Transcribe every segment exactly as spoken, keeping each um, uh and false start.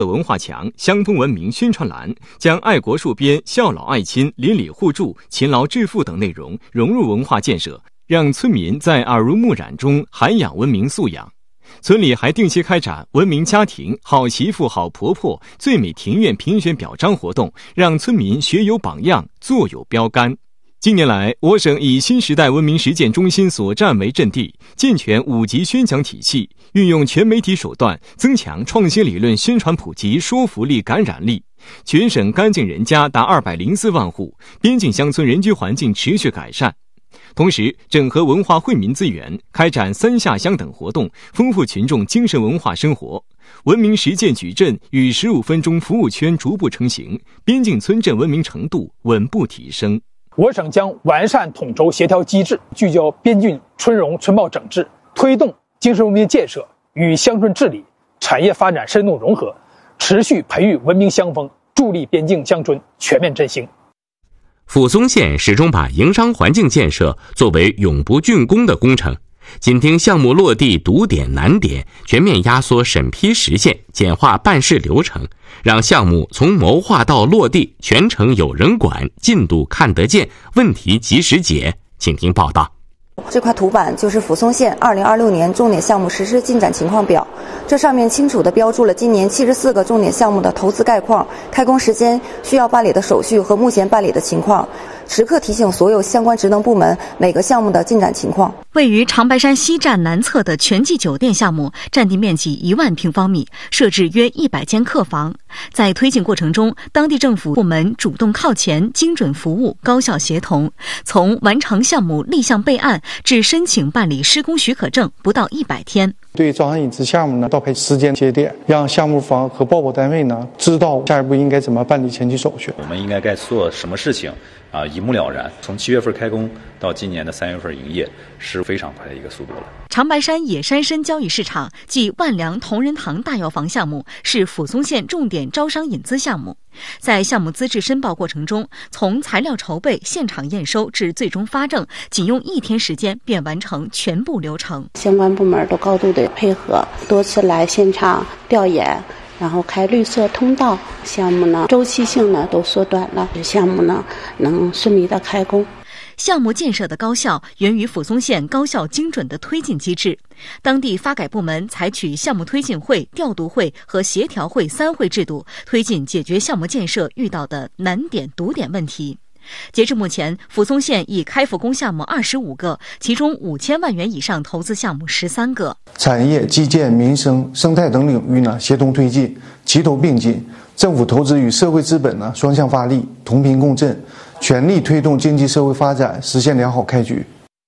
文化墙、乡风文明宣传栏，将爱国戍边、孝老爱亲、邻里互助、勤劳致富等内容融入文化建设，让村民在耳濡目染中涵养文明素养。村里还定期开展文明家庭、好媳妇好婆婆、最美庭院评选表彰活动，让村民学有榜样，做有标杆。近年来，我省以新时代文明实践中心所站为阵地，健全五级宣讲体系，运用全媒体手段，增强创新理论宣传普及说服力、感染力。全省干净人家达二百零四万户，边境乡村人居环境持续改善。同时，整合文化惠民资源，开展三下乡等活动，丰富群众精神文化生活。文明实践矩阵与十五分钟服务圈逐步成型，边境村镇文明程度稳步提升。 我省将完善统筹协调机制，聚焦边境村容村貌整治，推动精神文明建设与乡村治理、产业发展深度融合，持续培育文明乡风，助力边境乡村全面振兴。 抚松县始终把营商环境建设作为永不竣工的工程，紧盯项目落地堵点难点，全面压缩审批时限，简化办事流程，让项目从谋划到落地全程有人管，进度看得见，问题及时解。请听报道。 这块图板就是抚松县二零二六年重点项目实施进展情况表，这上面清楚地标注了今年七十四个重点项目的投资概况、开工时间、需要办理的手续和目前办理的情况，时刻提醒所有相关职能部门每个项目的进展情况。 位于长白山西站南侧的全季酒店项目，占地面积一万平方米，设置约一百间客房。在推进过程中，当地政府部门主动靠前，精准服务，高效协同，从完成项目立项备案至申请办理施工许可证不到一百天。 对招商引资项目呢，调配时间节点，让项目方和报保单位呢知道下一步应该怎么办理前期手续。 我们应该该做什么事情啊，一目了然。从七月份开工到今年的三月份营业，是非常快的一个速度了。 长白山野山参交易市场暨万良同仁堂大药房项目是抚松县重点招商引资项目。在项目资质申报过程中，从材料筹备、现场验收至最终发证，仅用一天时间便完成全部流程。 相关部门都高度的配合，多次来现场调研，然后开绿色通道，项目呢周期性呢都缩短了，项目呢能顺利的开工。 项目建设的高效源于抚松县高效精准的推进机制，当地发改部门采取项目推进会、调度会和协调会三会制度，推进解决项目建设遇到的难点堵点问题。截至目前，抚松县已开复工项目二十五个，其中五千万元以上投资项目十三个。 产业、基建、民生、生态等领域呢协同推进，齐头并进，政府投资与社会资本呢双向发力，同频共振，全力推动经济社会发展，实现良好开局。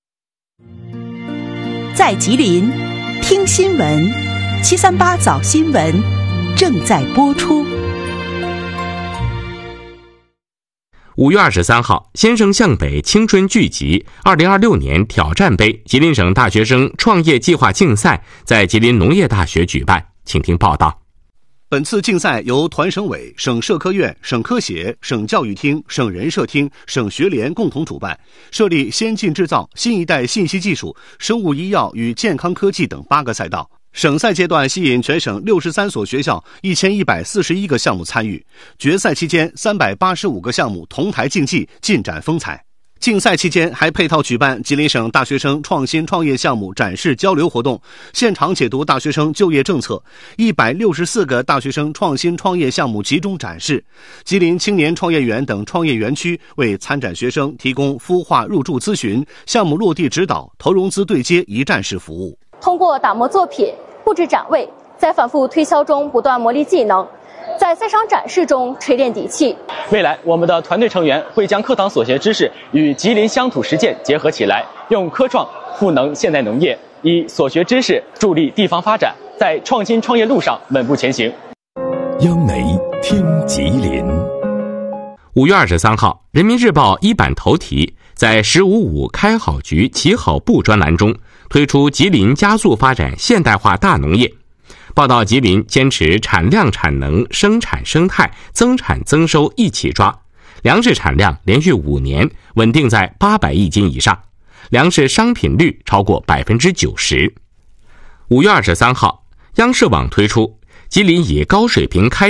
在吉林听新闻，七三八早新闻正在播出。 五月二十三号，先生向北青春聚集二零二六年挑战杯吉林省大学生创业计划竞赛在吉林农业大学举办，请听报道。 本次竞赛由团省委、省社科院、省科协、省教育厅、省人社厅、省学联共同主办，设立先进制造、新一代信息技术、生物医药与健康科技等八个赛道。省赛阶段吸引全省六十三所学校一千一百四十一个项目参与，决赛期间三百八十五个项目同台竞技，尽展风采。竞赛期间还配套举办吉林省大学生创新创业项目展示交流活动，现场解读大学生就业政策，一百六十四个大学生创新创业项目集中展示。吉林青年创业园等创业园区为参展学生提供孵化入驻咨询、项目落地指导、投融资对接一站式服务。 通过打磨作品、布置展位，在反复推销中不断磨砺技能，在赛场展示中锤炼底气。 未来，我们的团队成员会将课堂所学知识与吉林乡土实践结合起来，用科创赋能现代农业，以所学知识助力地方发展，在创新创业路上稳步前行。 央媒听吉林。 五月二十三号，人民日报一版头题在十五五开好局起好步专栏中推出吉林加速发展现代化大农业，报道吉林坚持产量产能、生产生态、增产增收一起抓，粮食产量连续五年稳定在八百亿斤以上，粮食商品率超过百分之九十。五月二十三号，央视网推出吉林以高水平开